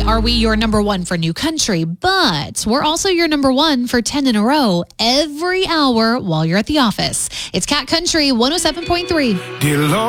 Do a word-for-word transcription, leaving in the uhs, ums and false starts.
are we your number one for new country, but we're also your number one for ten in a row every hour while you're at the office. It's Cat Country one oh seven point three. Dear Lord.